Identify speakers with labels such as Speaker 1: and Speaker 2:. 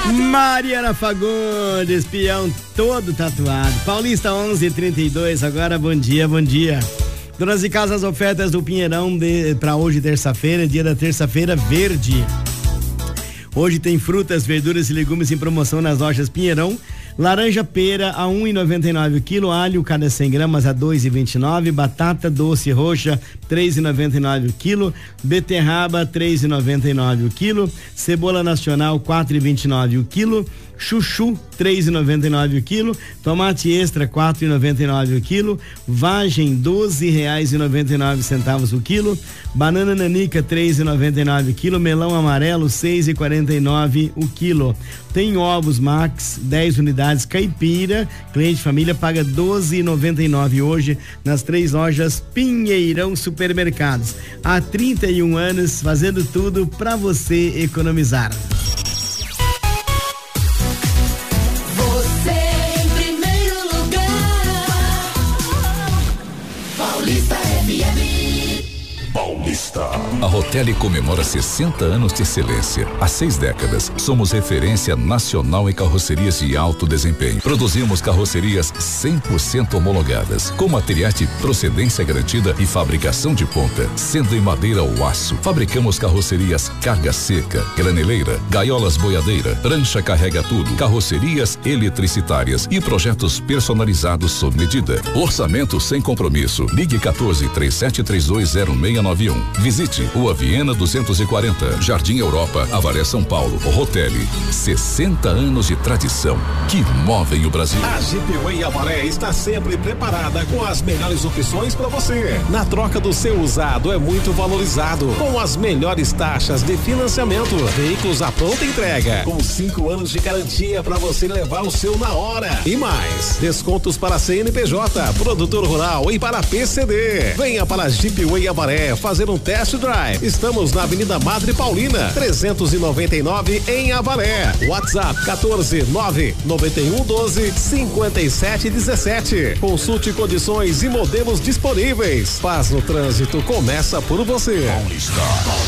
Speaker 1: Mariana Fagundes, peão todo tatuado. Paulista 11:32, agora bom dia. Donas de casa, as ofertas do Pinheirão para hoje, terça-feira, dia da terça-feira verde. Hoje tem frutas, verduras e legumes em promoção nas lojas Pinheirão. Laranja pera a 1,99 o quilo, alho cada 100 gramas a 2,29, batata doce roxa 3,99 o quilo, beterraba 3,99 o quilo, cebola nacional 4,29 o quilo, chuchu 3,99 o quilo, tomate extra 4,99 o quilo, vagem R$12,99 o quilo, banana nanica 3,99 o quilo, melão amarelo 6,49 o quilo. Tem ovos Max 10 unidades caipira, cliente família paga R$12,99 hoje nas 3 lojas Pinheirão Supermercados. Há 31 anos fazendo tudo para você economizar.
Speaker 2: A Rotelli comemora 60 anos de excelência. Há 6 décadas, somos referência nacional em carrocerias de alto desempenho. Produzimos carrocerias 100% homologadas, com materiais de procedência garantida e fabricação de ponta, sendo em madeira ou aço. Fabricamos carrocerias carga seca, graneleira, gaiolas boiadeira, prancha carrega tudo, carrocerias eletricitárias e projetos personalizados sob medida. Orçamento sem compromisso. Ligue 14-3732-0691. Visite Rua Viena 240, Jardim Europa, Avaré, São Paulo. Rotelli, 60 anos de tradição que movem o Brasil.
Speaker 3: A Jeepway Avaré está sempre preparada com as melhores opções para você. Na troca do seu usado é muito valorizado, com as melhores taxas de financiamento. Veículos à pronta entrega, com 5 anos de garantia para você levar o seu na hora. E mais, descontos para CNPJ, produtor rural e para PCD. Venha para a Jeepway Avaré fazer um test drive. Estamos na Avenida Madre Paulina, 399 em Avaré. WhatsApp 14991125717. Consulte condições e modelos disponíveis. Paz no trânsito começa por você.